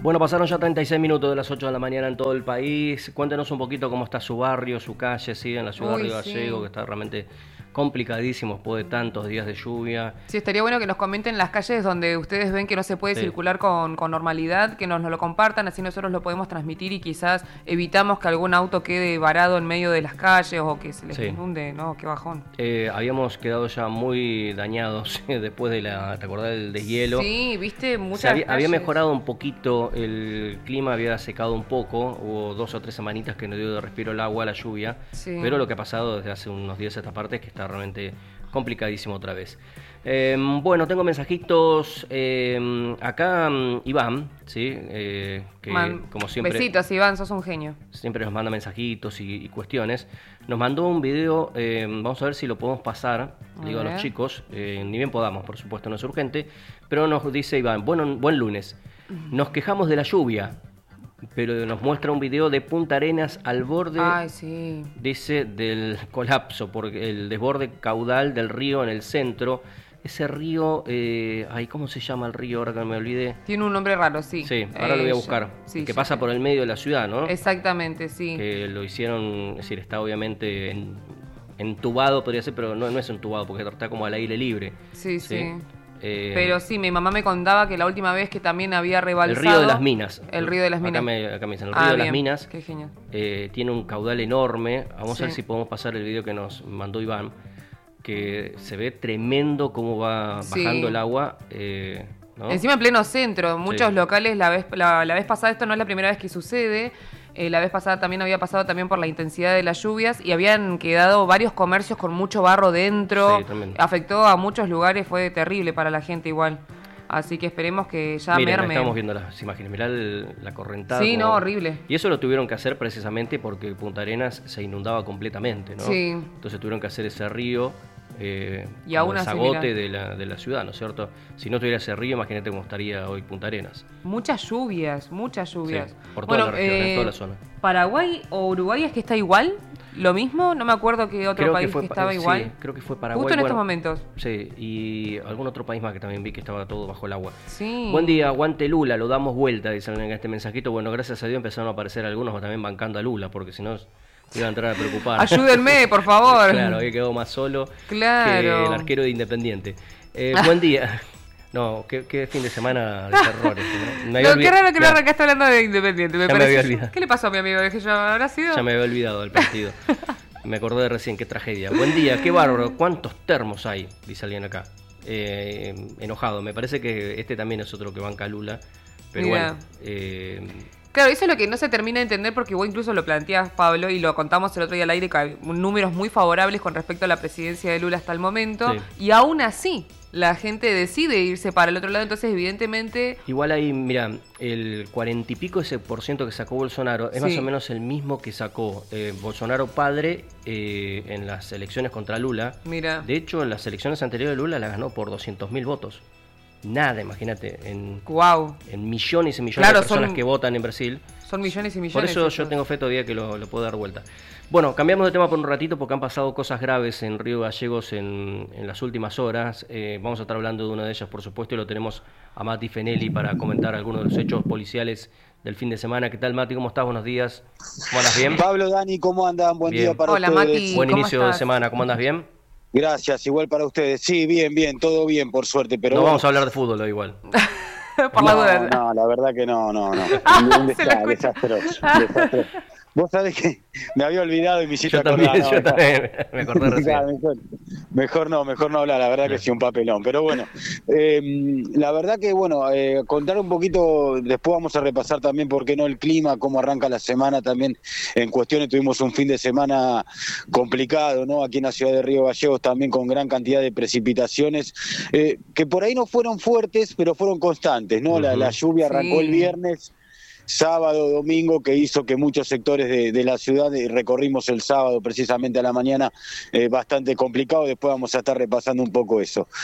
Bueno, pasaron ya 36 minutos de las 8 de la mañana en todo el país. Cuéntenos un poquito cómo está su barrio, su calle, ¿sí? En la ciudad de Río Gallego, que está realmente complicadísimo después de tantos días de lluvia. Sí, estaría bueno que nos comenten las calles donde ustedes ven que no se puede circular con normalidad, que nos lo compartan, así nosotros lo podemos transmitir y quizás evitamos que algún auto quede varado en medio de las calles o que se les inunde, ¿no? Qué bajón. Habíamos quedado ya muy dañados después de ¿te acordás del deshielo? Sí, viste, muchas había mejorado un poquito, el clima había secado un poco, hubo 2 o 3 semanitas que nos dio de respiro el agua, la lluvia, pero lo que ha pasado desde hace unos días a esta parte es que está realmente complicadísimo otra vez. Bueno, tengo mensajitos. Acá Iván, ¿sí? Como siempre. Besitos, Iván, sos un genio. Siempre nos manda mensajitos y cuestiones. Nos mandó un video, vamos a ver si lo podemos pasar, digo a los chicos, ni bien podamos, por supuesto, no es urgente, pero nos dice Iván, buen lunes. Nos quejamos de la lluvia, pero nos muestra un video de Punta Arenas al borde, dice, del colapso, porque el desborde caudal del río en el centro. Ese río, ¿cómo se llama el río? Ahora que me olvidé. Tiene un nombre raro, sí. Sí, ahora lo voy a buscar. Que pasa por el medio de la ciudad, ¿no? Exactamente, sí. Que lo hicieron, es decir, está obviamente entubado, podría ser, pero no es entubado, porque está como al aire libre. Sí. Pero sí, mi mamá me contaba que la última vez que también había rebalsado... El río de las Minas. El río de las Minas. Acá me dicen, el río de las Minas. Qué genial. Tiene un caudal enorme. Vamos a ver si podemos pasar el video que nos mandó Iván, que se ve tremendo cómo va bajando el agua. ¿No? Encima en pleno centro, muchos locales, la vez pasada, esto no es la primera vez que sucede, la vez pasada también había pasado también por la intensidad de las lluvias y habían quedado varios comercios con mucho barro dentro, afectó a muchos lugares, fue terrible para la gente igual. Así que esperemos que ya merme. Estamos viendo las imágenes, mirá la correntada. Sí, no, horrible. Y eso lo tuvieron que hacer precisamente porque Punta Arenas se inundaba completamente, ¿no? Sí. Entonces tuvieron que hacer ese río, y aún así, zagote de la ciudad, ¿no es cierto? Si no tuviera ese río, imagínate cómo estaría hoy Punta Arenas. Muchas lluvias. Sí, por toda la región, en toda la zona. ¿Paraguay o Uruguay es que está igual? ¿Lo mismo? No me acuerdo qué otro país que estaba igual. Sí, creo que fue Paraguay. Justo en estos momentos. Sí, y algún otro país más que también vi que estaba todo bajo el agua. Sí. Buen día, aguante Lula, lo damos vuelta, dicen en este mensajito. Bueno, gracias a Dios empezaron a aparecer algunos también bancando a Lula, porque si no iba a entrar a preocupar. Ayúdenme, por favor. Claro, hoy quedó más solo que el arquero de Independiente. Buen día. No, qué fin de semana de terrores, ¿no? Qué raro que no arrancaste hablando de Independiente. Me había olvidado. ¿Qué le pasó a mi amigo? ¿Que ya habrá sido? Ya me había olvidado del partido. Me acordé de recién, qué tragedia. Buen día, qué bárbaro. ¿Cuántos termos hay? Dice alguien acá. Enojado. Me parece que este también es otro que banca Lula. Pero bueno. Claro, eso es lo que no se termina de entender porque vos incluso lo planteás, Pablo, y lo contamos el otro día al aire, que hay números muy favorables con respecto a la presidencia de Lula hasta el momento. Y aún así, la gente decide irse para el otro lado, entonces evidentemente... Igual ahí, mira, el 40 y pico ese por ciento que sacó Bolsonaro es más o menos el mismo que sacó Bolsonaro padre en las elecciones contra Lula. Mira. De hecho, en las elecciones anteriores Lula la ganó por 200.000 votos. Nada, imagínate, en millones y millones de personas que votan en Brasil. Son millones y millones. Por eso yo tengo fe todavía que lo puedo dar vuelta. Bueno, cambiamos de tema por un ratito porque han pasado cosas graves en Río Gallegos en las últimas horas. Vamos a estar hablando de una de ellas, por supuesto, y lo tenemos a Mati Fenelli para comentar algunos de los hechos policiales del fin de semana. ¿Qué tal, Mati? ¿Cómo estás? Buenos días. ¿Cómo andas? ¿Bien? Pablo, Dani, ¿cómo andan? Buen día para ustedes. Hola, Mati. Buen inicio de semana. ¿Cómo andas? ¿Bien? Gracias, igual para ustedes. Sí, bien, todo bien, por suerte. Pero no vamos a hablar de fútbol hoy igual. Por la duda. No, la verdad que no. Desastroso. Vos sabés que me había olvidado y me hiciste acordar. Yo también, me acordé recién. Mejor no hablar, la verdad que sí, un papelón. Pero bueno, la verdad que contar un poquito, después vamos a repasar también, por qué no, el clima, cómo arranca la semana también en cuestiones. Tuvimos un fin de semana complicado, ¿no? Aquí en la ciudad de Río Gallegos también con gran cantidad de precipitaciones, que por ahí no fueron fuertes, pero fueron constantes, ¿no? La lluvia arrancó el viernes, sábado, domingo, que hizo que muchos sectores de la ciudad, recorrimos el sábado precisamente a la mañana, bastante complicado. Después vamos a estar repasando un poco eso.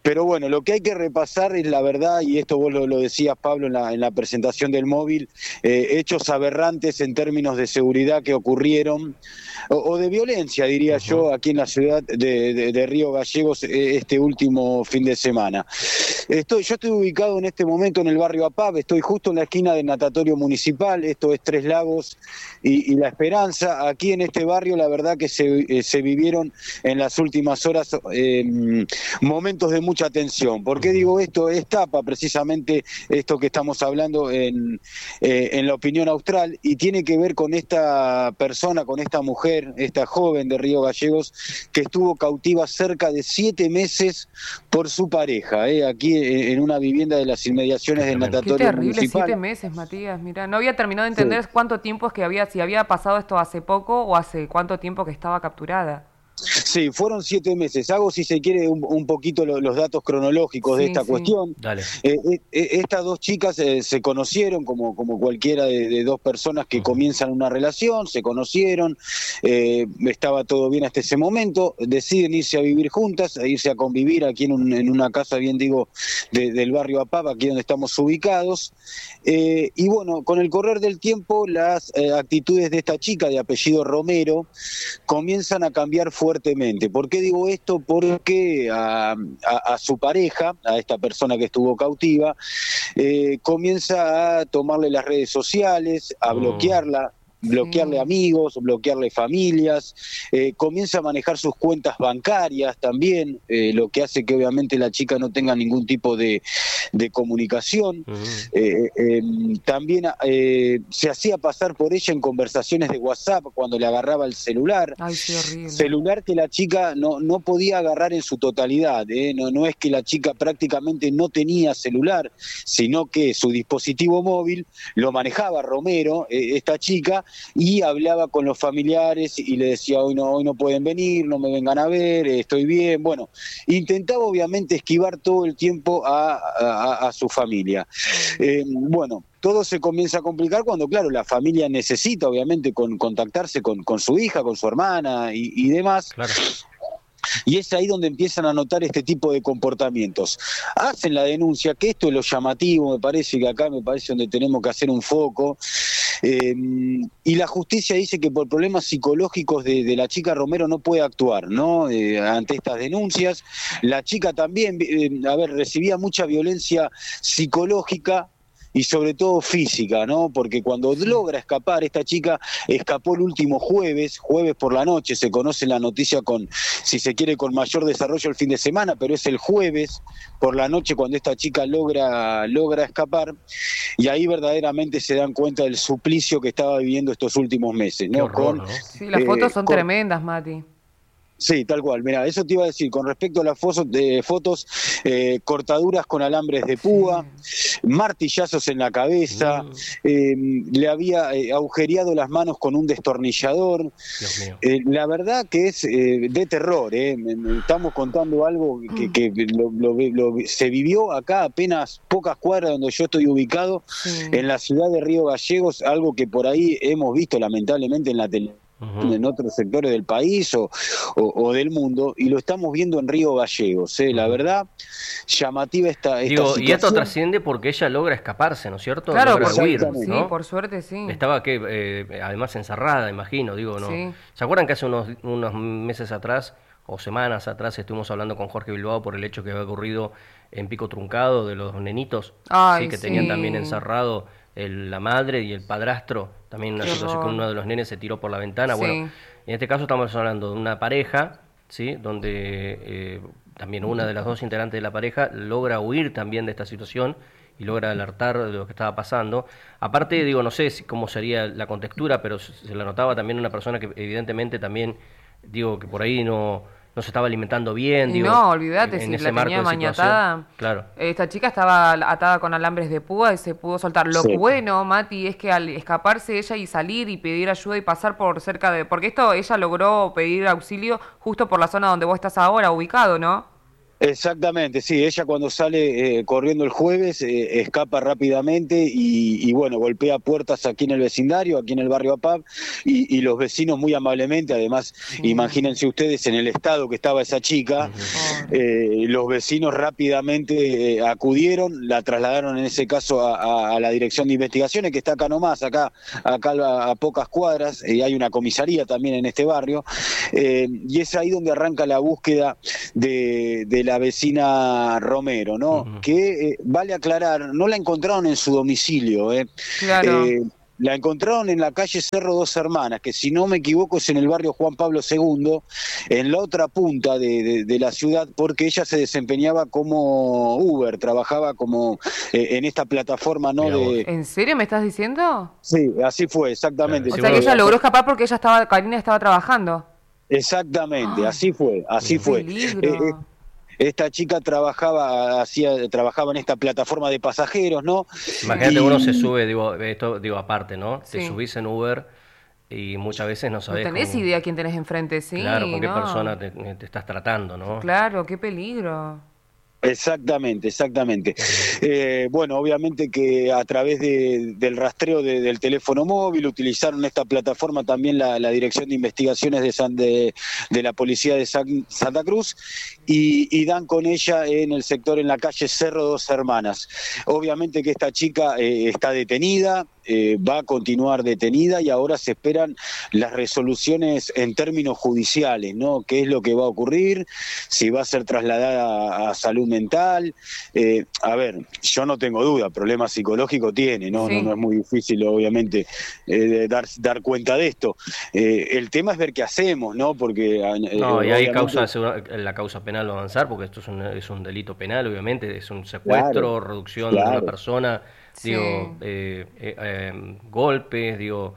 Pero bueno, lo que hay que repasar es la verdad, y esto vos lo decías, Pablo, en la presentación del móvil, hechos aberrantes en términos de seguridad que ocurrieron, o de violencia, diría yo, aquí en la ciudad de Río Gallegos este último fin de semana. Yo estoy ubicado en este momento en el barrio APAP, estoy justo en la esquina del natatorio municipal, esto es Tres Lagos y La Esperanza. Aquí en este barrio la verdad que se vivieron en las últimas horas momentos de mucha tensión. ¿Por qué digo esto? Es tapa precisamente esto que estamos hablando en la opinión austral, y tiene que ver con esta persona, con esta mujer, esta joven de Río Gallegos, que estuvo cautiva cerca de 7 meses por su pareja, aquí en una vivienda de las inmediaciones del natatorio municipal. Qué terrible, 7 meses, Matías. Mira, no había terminado de entender cuánto tiempo es que si había pasado esto hace poco o hace cuánto tiempo que estaba capturada. Sí, fueron 7 meses. Hago, si se quiere, un poquito los datos cronológicos de esta cuestión. Dale. Estas dos chicas se conocieron como cualquiera de dos personas que comienzan una relación, se conocieron, estaba todo bien hasta ese momento, deciden irse a vivir juntas, irse a convivir aquí en una casa, bien digo, del barrio Apapa, aquí donde estamos ubicados. Y bueno, con el correr del tiempo, las actitudes de esta chica de apellido Romero comienzan a cambiar fuertemente. ¿Por qué digo esto? Porque a su pareja, a esta persona que estuvo cautiva, comienza a tomarle las redes sociales, a bloquearle amigos, bloquearle familias, comienza a manejar sus cuentas bancarias también, lo que hace que obviamente la chica no tenga ningún tipo de comunicación. También se hacía pasar por ella en conversaciones de WhatsApp cuando le agarraba el celular. Ay, qué horrible. Celular que la chica no podía agarrar en su totalidad, no es que la chica prácticamente no tenía celular, sino que su dispositivo móvil lo manejaba Romero, esta chica, y hablaba con los familiares y le decía: hoy no pueden venir, no me vengan a ver, estoy bien. Bueno, intentaba obviamente esquivar todo el tiempo a su familia. Bueno, todo se comienza a complicar cuando, claro, la familia necesita obviamente contactarse con su hija, con su hermana y demás. Claro. Y es ahí donde empiezan a notar este tipo de comportamientos. Hacen la denuncia, que esto es lo llamativo, me parece donde tenemos que hacer un foco. Y la justicia dice que por problemas psicológicos de la chica Romero no puede actuar, ¿no? Ante estas denuncias. La chica también, recibía mucha violencia psicológica y sobre todo física, ¿no? Porque cuando logra escapar, esta chica escapó el último jueves por la noche, se conoce la noticia si se quiere, con mayor desarrollo el fin de semana, pero es el jueves por la noche cuando esta chica logra escapar, y ahí verdaderamente se dan cuenta del suplicio que estaba viviendo estos últimos meses, ¿no? Qué horror, ¿no? Sí, las fotos son tremendas, Mati. Sí, tal cual. Mira, eso te iba a decir, con respecto a las fotos, cortaduras con alambres de púa, martillazos en la cabeza, le había agujereado las manos con un destornillador. Dios mío. La verdad que es de terror. Estamos contando algo que se vivió acá, apenas pocas cuadras donde yo estoy ubicado, en la ciudad de Río Gallegos, algo que por ahí hemos visto lamentablemente en la televisión, en otros sectores del país o del mundo, y lo estamos viendo en Río Gallegos. La verdad, llamativa esta situación. Y esto trasciende porque ella logra escaparse, ¿no es cierto? Claro, logra huir, sí, ¿no? por suerte sí. Estaba además encerrada, imagino, digo, ¿no? Sí. ¿Se acuerdan que hace unos meses atrás o semanas atrás estuvimos hablando con Jorge Bilbao por el hecho que había ocurrido en Pico Truncado de los nenitos? Ay, que tenían también encerrado la madre y el padrastro, también una situación que uno de los nenes se tiró por la ventana. Bueno, en este caso estamos hablando de una pareja, ¿sí? Donde también una de las dos integrantes de la pareja logra huir también de esta situación y logra alertar de lo que estaba pasando. Aparte, digo, no sé cómo sería la contextura, pero se la notaba también una persona que evidentemente también, digo, que por ahí no se estaba alimentando bien. Digo, no, olvídate, si la tenía mañatada. Claro. Esta chica estaba atada con alambres de púa y se pudo soltar. Lo bueno, Mati, es que al escaparse ella y salir y pedir ayuda y pasar por cerca de... Porque ella logró pedir auxilio justo por la zona donde vos estás ahora ubicado, ¿no? Exactamente, sí, ella cuando sale corriendo el jueves escapa rápidamente y bueno, golpea puertas aquí en el vecindario, aquí en el barrio APAP, y los vecinos muy amablemente, además, imagínense ustedes en el estado que estaba esa chica, los vecinos rápidamente acudieron, la trasladaron en ese caso a la Dirección de Investigaciones, que está acá nomás, acá a pocas cuadras, y hay una comisaría también en este barrio, y es ahí donde arranca la búsqueda de la vecina Romero, ¿no? Que vale aclarar, no la encontraron en su domicilio, Claro. La encontraron en la calle Cerro Dos Hermanas, que si no me equivoco es en el barrio Juan Pablo II, en la otra punta de la ciudad, porque ella se desempeñaba como Uber, trabajaba como en esta plataforma, ¿no? ¿En serio me estás diciendo? Sí, así fue, exactamente. O sea que ella logró escapar porque Karina estaba trabajando. Exactamente, así fue, así fue. Peligro. Esta chica trabajaba en esta plataforma de pasajeros, ¿no? Imagínate, uno se sube, digo aparte, ¿no? Sí. Te subís en Uber y muchas veces no sabés. No tenés idea quién tenés enfrente, sí. Claro, con qué ¿no? persona te estás tratando, ¿no? Claro, qué peligro. Exactamente, exactamente. Bueno, obviamente que a través del rastreo del teléfono móvil utilizaron esta plataforma también la Dirección de Investigaciones de la Policía de Santa Cruz y dan con ella en el sector, en la calle Cerro Dos Hermanas. Obviamente que esta chica está detenida, va a continuar detenida y ahora se esperan las resoluciones en términos judiciales, ¿no? ¿Qué es lo que va a ocurrir? Si va a ser trasladada a salud mental. A ver, yo no tengo duda, problema psicológico tiene, ¿no? Sí. No es muy difícil, obviamente, dar cuenta de esto. El tema es ver qué hacemos, ¿no? Porque no, y hay la causa penal va a avanzar, porque esto es un delito penal, obviamente, es un secuestro, claro, reducción de una persona, Sí. Golpes,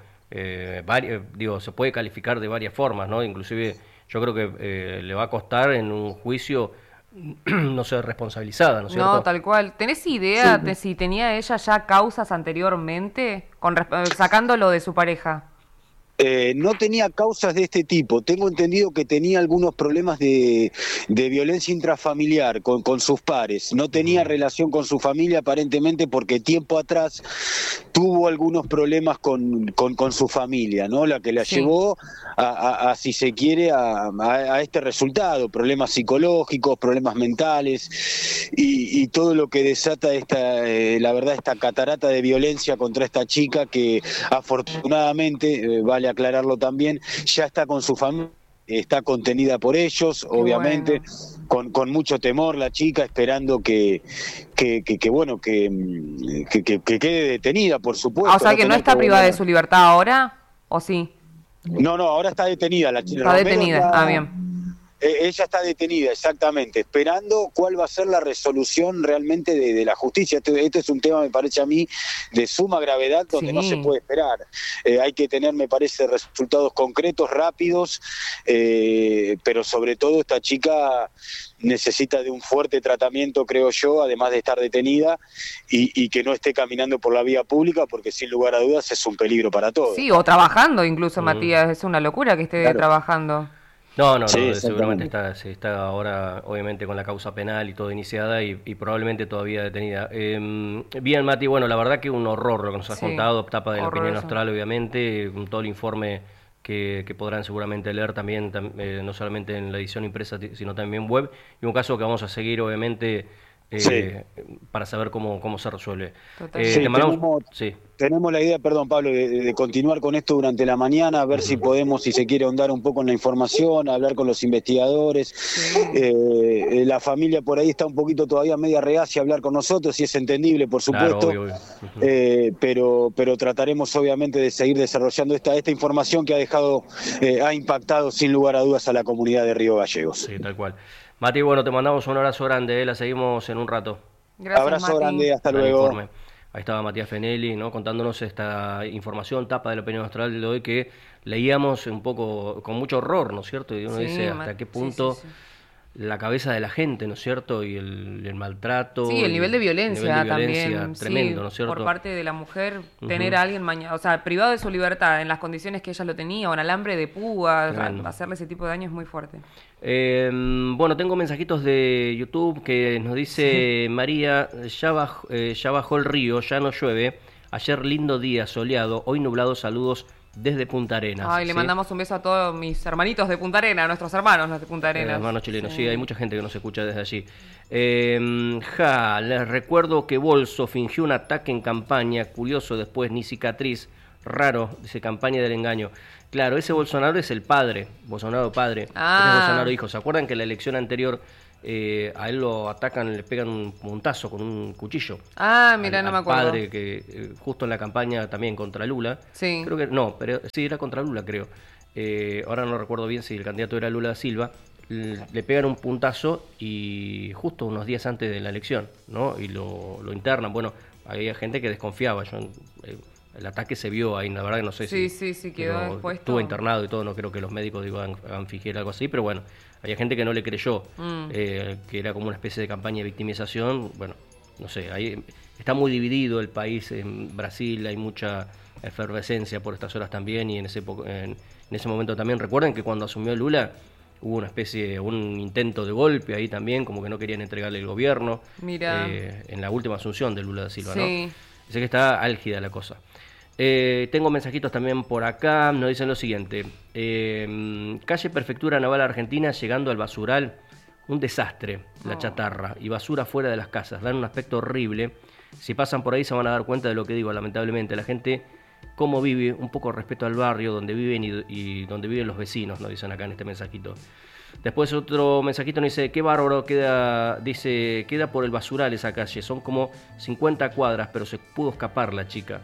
se puede calificar de varias formas, ¿no? Inclusive yo creo que le va a costar en un juicio no ser responsabilizada, ¿no es cierto? No, tal cual. ¿Tenés idea Sí. de si tenía ella ya causas anteriormente, sacándolo de su pareja? No tenía causas de este tipo. Tengo entendido que tenía algunos problemas de violencia intrafamiliar con sus pares. No tenía relación con su familia aparentemente porque tiempo atrás tuvo algunos problemas con su familia, ¿no? La que la Sí. llevó si se quiere, a este resultado. Problemas psicológicos, problemas mentales y todo lo que desata la verdad, esta catarata de violencia contra esta chica que afortunadamente, vale aclararlo también, ya está con su familia, está contenida por ellos, obviamente, bueno. con mucho temor la chica, esperando que quede detenida, por supuesto. O sea que no está privada de su libertad ahora, ¿o sí? No, ahora está detenida la chica. Está detenida, bien. Ella está detenida, exactamente, esperando cuál va a ser la resolución realmente de la justicia. Este es un tema, me parece a mí, de suma gravedad, donde no se puede esperar. Hay que tener, me parece, resultados concretos, rápidos, pero sobre todo esta chica necesita de un fuerte tratamiento, creo yo, además de estar detenida y que no esté caminando por la vía pública, porque sin lugar a dudas es un peligro para todos. Sí, o trabajando incluso, Matías. Es una locura que esté trabajando. No, Sí, seguramente está ahora, obviamente, con la causa penal y todo iniciada y probablemente todavía detenida. Bien, Mati, bueno, la verdad que un horror lo que nos has contado, tapa de la Opinión Austral, obviamente, con todo el informe que podrán seguramente leer también, no solamente en la edición impresa, sino también web, y un caso que vamos a seguir, obviamente, para saber cómo se resuelve. Tenemos la idea, perdón Pablo, de continuar con esto durante la mañana, a ver si podemos, si se quiere ahondar un poco en la información, hablar con los investigadores. La familia por ahí está un poquito todavía media reacia a hablar con nosotros, y es entendible, por supuesto. Claro, obvio. Pero trataremos obviamente de seguir desarrollando esta información que ha impactado sin lugar a dudas a la comunidad de Río Gallegos. Sí, tal cual. Mati, bueno, te mandamos un abrazo grande, la seguimos en un rato. Gracias, abrazo Mati. grande, hasta luego. Informe. Ahí estaba Matías Fenelli, ¿no? Contándonos esta información, tapa de la Opinión Austral de hoy, que leíamos un poco con mucho horror, ¿no es cierto? Y uno dice hasta qué punto la cabeza de la gente, ¿no es cierto? Y el maltrato. Sí, el nivel de violencia también. Tremendo, sí, ¿no es cierto? Por parte de la mujer, tener a alguien mañana, o sea, privado de su libertad en las condiciones que ella lo tenía, o en alambre de púas, hacerle ese tipo de daño es muy fuerte. Bueno, tengo mensajitos de YouTube que nos dice María, ya bajó el río, ya no llueve. Ayer lindo día, soleado, hoy nublado, saludos desde Punta Arenas. Ay, le mandamos un beso a todos mis hermanitos de Punta Arenas, nuestros hermanos los de Punta Arenas. Hermanos chilenos, sí, hay mucha gente que nos escucha desde allí. Les recuerdo que Bolso fingió un ataque en campaña, curioso después, ni cicatriz, raro, dice campaña del engaño. Claro, ese Bolsonaro es el padre, Bolsonaro padre, este es Bolsonaro hijo. ¿Se acuerdan que en la elección anterior a él lo atacan, le pegan un puntazo con un cuchillo? Mira, no me acuerdo. Padre que justo en la campaña también contra Lula. Sí. Creo que no, pero sí era contra Lula, creo. Ahora no recuerdo bien si el candidato era Lula da Silva. Le pegan un puntazo y justo unos días antes de la elección, ¿no? Y lo internan. Bueno, había gente que desconfiaba. El ataque se vio ahí, la verdad que no sé si... Sí, quedó expuesto. Estuvo internado y todo, no creo que los médicos hagan fingir algo así, pero bueno, había gente que no le creyó, que era como una especie de campaña de victimización. Bueno, no sé, ahí está muy dividido el país. En Brasil hay mucha efervescencia por estas horas también, y en ese momento también. Recuerden que cuando asumió Lula hubo un intento de golpe ahí también, como que no querían entregarle el gobierno. Mira. En la última asunción de Lula da Silva, sí. ¿no? Sé que está álgida la cosa. Tengo mensajitos también por acá. Nos dicen lo siguiente: calle Prefectura Naval Argentina, llegando al basural, un desastre, la chatarra y basura fuera de las casas, dan un aspecto horrible. Si pasan por ahí se van a dar cuenta de lo que digo, lamentablemente. La gente, cómo vive, un poco de respeto al barrio donde viven y donde viven los vecinos, nos dicen acá en este mensajito. Después otro mensajito nos dice: qué bárbaro, queda por el basural esa calle, son como 50 cuadras, pero se pudo escapar la chica.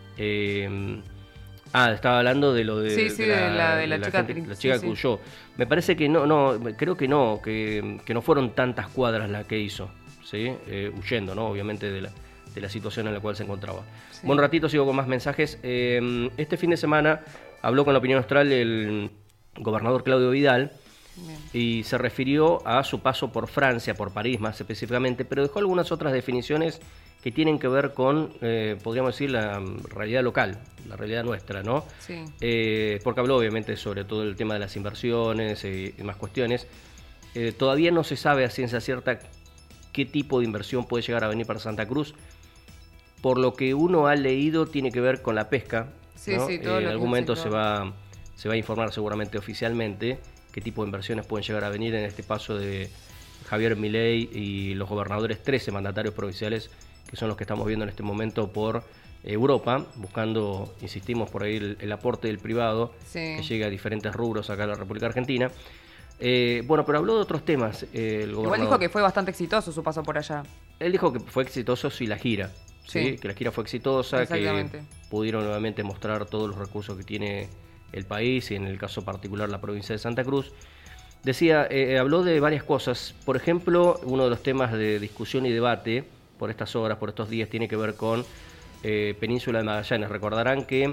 Estaba hablando de lo de, la chica, gente, la chica que huyó. Me parece que creo que no fueron tantas cuadras las que hizo, ¿sí? Huyendo, ¿no? Obviamente de la situación en la cual se encontraba. Sí. Bueno, un ratito sigo con más mensajes. Este fin de semana habló con la Opinión Austral el gobernador Claudio Vidal. Bien. Y se refirió a su paso por Francia, por París más específicamente, pero dejó algunas otras definiciones que tienen que ver con, podríamos decir, la realidad local, la realidad nuestra, ¿no? Sí. Porque habló obviamente sobre todo el tema de las inversiones y más cuestiones. Todavía no se sabe a ciencia cierta qué tipo de inversión puede llegar a venir para Santa Cruz. Por lo que uno ha leído, tiene que ver con la pesca, ¿no? En algún momento se va a informar seguramente oficialmente qué tipo de inversiones pueden llegar a venir en este paso de Javier Milei y los gobernadores, 13 mandatarios provinciales, que son los que estamos viendo en este momento por Europa, buscando, insistimos, por ahí el aporte del privado, que llegue a diferentes rubros acá en la República Argentina. Bueno, pero habló de otros temas el gobernador. Igual dijo que fue bastante exitoso su paso por allá. Él dijo que fue exitoso la gira, ¿sí? Que la gira fue exitosa, que pudieron nuevamente mostrar todos los recursos que tiene el país y en el caso particular la provincia de Santa Cruz. Decía, habló de varias cosas. Por ejemplo, uno de los temas de discusión y debate por estas horas, por estos días, tiene que ver con Península de Magallanes. Recordarán que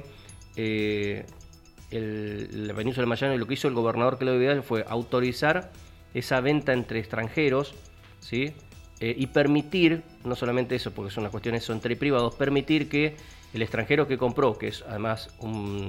la Península de Magallanes, lo que hizo el gobernador Claudio Vidal fue autorizar esa venta entre extranjeros, ¿sí? Y permitir, no solamente eso, porque son las cuestiones entre privados, permitir que el extranjero que compró, que es además un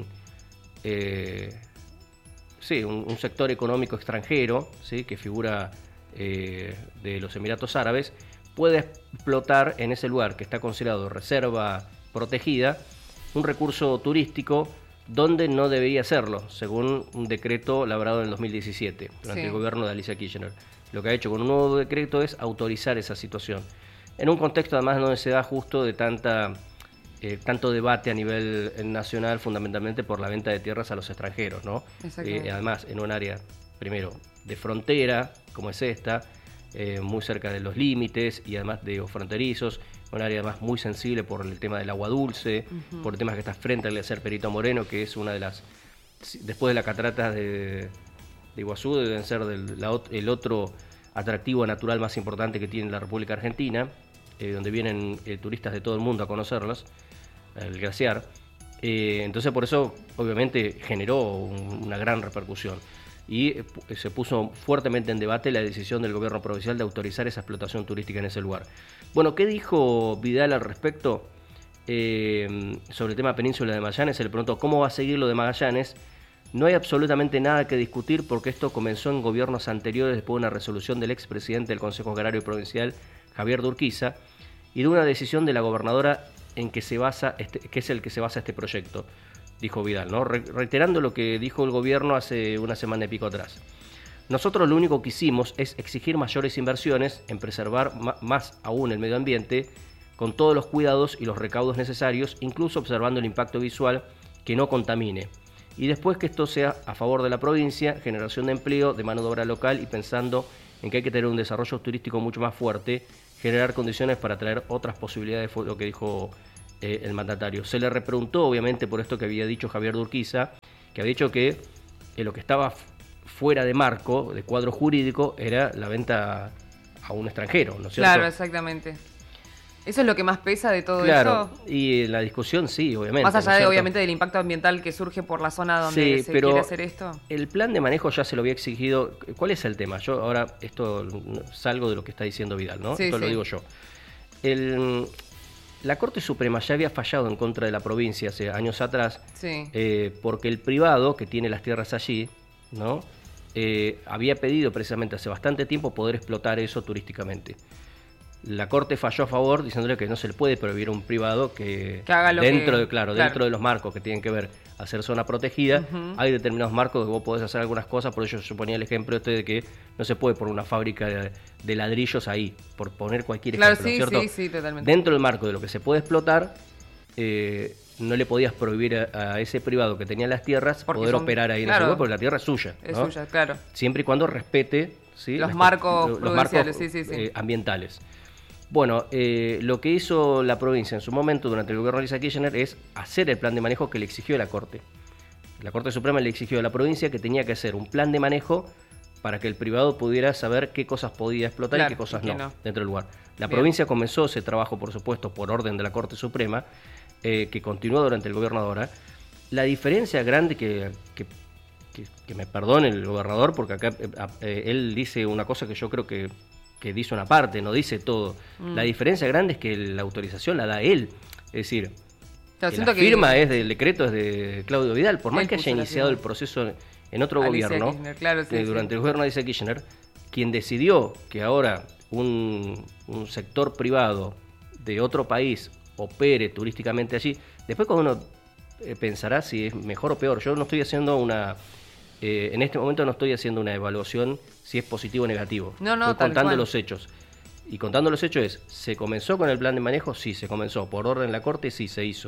sector económico extranjero, ¿sí? Que figura de los Emiratos Árabes, puede explotar en ese lugar que está considerado reserva protegida un recurso turístico donde no debería serlo, según un decreto elaborado en el 2017 durante el gobierno de Alicia Kirchner. Lo que ha hecho con un nuevo decreto es autorizar esa situación, en un contexto además donde se da justo de tanto debate a nivel nacional, fundamentalmente por la venta de tierras a los extranjeros, ¿no? Además, en un área, primero, de frontera, como es esta, muy cerca de los límites y además de los fronterizos, un área además muy sensible por el tema del agua dulce, por el tema que está frente al glaciar Perito Moreno, que es una de las, después de las cataratas de Iguazú, deben ser el otro atractivo natural más importante que tiene la República Argentina, donde vienen turistas de todo el mundo a conocerlos, el glaciar. Entonces por eso obviamente generó una gran repercusión. y se puso fuertemente en debate la decisión del gobierno provincial de autorizar esa explotación turística en ese lugar. Bueno, ¿qué dijo Vidal al respecto sobre el tema Península de Magallanes? Se le preguntó cómo va a seguir lo de Magallanes. No hay absolutamente nada que discutir porque esto comenzó en gobiernos anteriores después de una resolución del expresidente del Consejo Agrario Provincial, Javier de Urquiza, y de una decisión de la gobernadora en que se basa que es el que se basa este proyecto, dijo Vidal, ¿no? Reiterando lo que dijo el gobierno hace una semana y pico atrás. Nosotros lo único que hicimos es exigir mayores inversiones en preservar más aún el medio ambiente, con todos los cuidados y los recaudos necesarios, incluso observando el impacto visual que no contamine. Y después que esto sea a favor de la provincia, generación de empleo, de mano de obra local y pensando en que hay que tener un desarrollo turístico mucho más fuerte, generar condiciones para traer otras posibilidades, fue lo que dijo el mandatario. Se le repreguntó, obviamente, por esto que había dicho Javier de Urquiza, que había dicho que lo que estaba fuera de marco, de cuadro jurídico, era la venta a un extranjero, ¿no es cierto? Claro, exactamente. ¿Eso es lo que más pesa de todo claro, eso? Y la discusión sí, obviamente. Más allá de, obviamente, del impacto ambiental que surge por la zona donde se quiere hacer esto. El plan de manejo ya se lo había exigido. ¿Cuál es el tema? Yo ahora, esto salgo de lo que está diciendo Vidal, ¿no? Esto lo digo yo. La Corte Suprema ya había fallado en contra de la provincia hace años atrás, porque el privado que tiene las tierras allí, ¿no? Había pedido precisamente hace bastante tiempo poder explotar eso turísticamente. La Corte falló a favor diciéndole que no se le puede prohibir a un privado que haga lo dentro de los marcos que tienen que ver hacer zona protegida, hay determinados marcos que vos podés hacer algunas cosas, por eso yo ponía el ejemplo de que no se puede poner una fábrica de ladrillos ahí, por poner cualquier ejemplo, ¿cierto? Sí, totalmente. Dentro del marco de lo que se puede explotar, no le podías prohibir a ese privado que tenía las tierras poder operar ahí en ese lugar, porque la tierra es suya. Es suya, claro. Siempre y cuando respete los marcos ambientales. Bueno, lo que hizo la provincia en su momento durante el gobierno de Lisa Kirchner es hacer el plan de manejo que le exigió la Corte. La Corte Suprema le exigió a la provincia que tenía que hacer un plan de manejo para que el privado pudiera saber qué cosas podía explotar y qué cosas no dentro del lugar. La provincia comenzó ese trabajo, por supuesto, por orden de la Corte Suprema, que continuó durante el gobierno de ahora. La diferencia grande que me perdone el gobernador, porque acá él dice una cosa que yo creo que dice una parte, no dice todo. La diferencia grande es que la autorización la da él. Es decir, la firma es del decreto, es de Claudio Vidal, por más que haya iniciado el proceso en otro gobierno, durante el gobierno de Alicia Kirchner, quien decidió que ahora un sector privado de otro país opere turísticamente allí, después cuando uno pensará si es mejor o peor. Yo no estoy haciendo en este momento no estoy haciendo una evaluación si es positivo o negativo. Estoy contando los hechos. Y contando los hechos ¿se comenzó con el plan de manejo? Sí, se comenzó. ¿Por orden de la Corte? Sí, se hizo.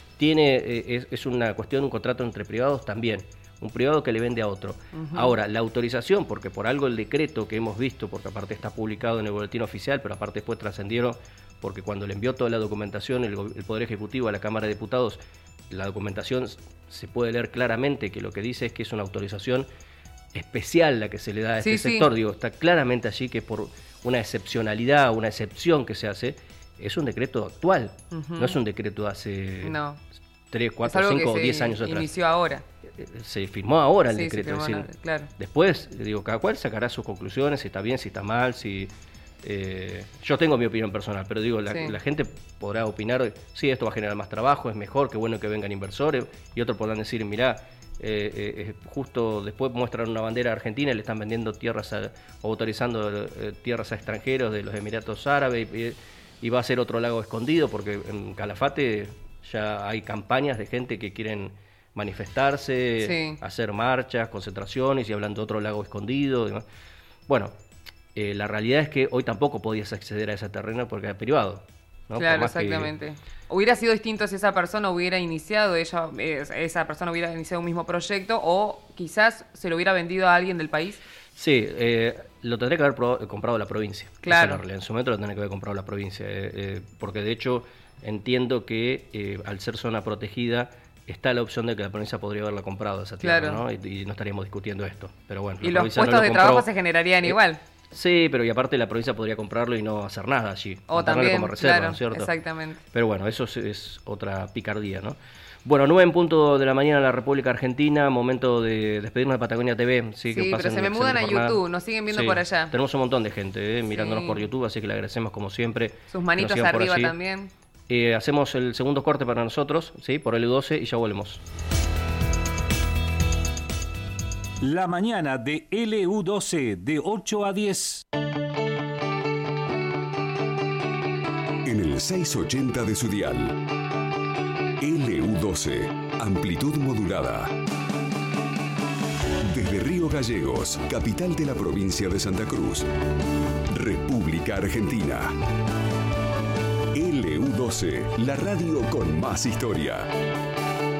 Es una cuestión, un contrato entre privados también. Un privado que le vende a otro. Ahora, la autorización, porque por algo el decreto que hemos visto, porque aparte está publicado en el boletín oficial, pero aparte después trascendieron, porque cuando le envió toda la documentación el Poder Ejecutivo a la Cámara de Diputados, la documentación se puede leer claramente que lo que dice es que es una autorización especial la que se le da a este sector. Digo, está claramente allí que por una excepcionalidad, una excepción que se hace, es un decreto actual, no es un decreto de hace 3, 4, 5 o 10 años atrás. Inició ahora. Se firmó ahora el decreto. Claro. Después, digo, cada cual sacará sus conclusiones, si está bien, si está mal, si... yo tengo mi opinión personal, pero digo, la gente podrá opinar, sí, esto va a generar más trabajo, es mejor, qué bueno que vengan inversores, y otros podrán decir, mirá, justo después muestran una bandera argentina y le están vendiendo tierras o autorizando tierras a extranjeros de los Emiratos Árabes, y va a ser otro lago escondido, porque en Calafate ya hay campañas de gente que quieren manifestarse, hacer marchas, concentraciones, y hablan de otro lago escondido. Demás. Bueno, la realidad es que hoy tampoco podías acceder a ese terreno porque era privado, ¿no? Claro, exactamente. Hubiera sido distinto si esa persona hubiera iniciado, esa persona hubiera iniciado un mismo proyecto, o quizás se lo hubiera vendido a alguien del país. Sí, lo tendría que haber comprado la provincia. Claro. En realidad, en su momento lo tendría que haber comprado la provincia, porque de hecho entiendo que al ser zona protegida está la opción de que la provincia podría haberla comprado esa tierra, ¿no? Y no estaríamos discutiendo esto. Pero bueno, y los puestos de trabajo se generarían igual. Sí, pero y aparte la provincia podría comprarlo y no hacer nada allí. O también, como reserva, claro, ¿no es cierto? exactamente. Pero bueno, eso es otra picardía, ¿no? Bueno, 9:00 de la mañana en la República Argentina, momento de despedirnos de Patagonia TV. Sí, pero se me mudan a YouTube, nos siguen viendo por allá. Tenemos un montón de gente mirándonos por YouTube, así que le agradecemos como siempre. Sus manitos arriba también. Hacemos el segundo corte para nosotros, ¿sí? Por LU12 y ya volvemos. La mañana de LU12, de 8 a 10. En el 680 de su dial. LU12, amplitud modulada. Desde Río Gallegos, capital de la provincia de Santa Cruz. República Argentina. LU12, la radio con más historia.